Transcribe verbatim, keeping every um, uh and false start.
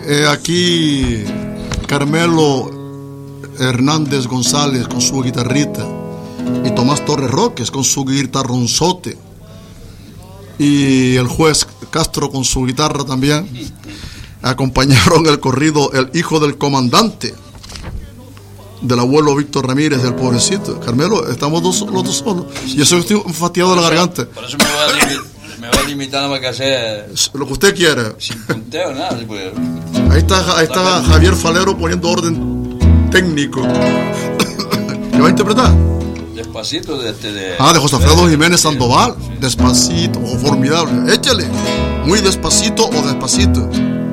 eh, aquí Carmelo Hernández González con su guitarrita y Tomás Torres Roques con su guitarronzote y el juez Castro con su guitarra también acompañaron el corrido El Hijo del Comandante del abuelo Víctor Ramírez, del pobrecito. Carmelo, estamos dos, los dos solos y eso estoy fastidiado de la garganta. Por eso me voy a limitar, me voy a limitar nada más que hacer lo que usted quiera, sin punteo, nada. Pues, ahí está, ahí está Javier Falero poniendo orden técnico. ¿Qué va a interpretar? Despacito de este de. Ah, de José Alfredo Jiménez Sandoval. Despacito, oh, formidable. Échale. Muy despacito o despacito.